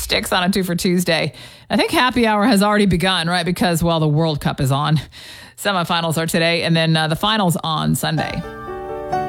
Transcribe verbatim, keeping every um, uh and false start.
sticks on a two for Tuesday. I think happy hour has already begun, right? Because, well, the World Cup is on. Semifinals are today, and then uh, the finals on Sunday.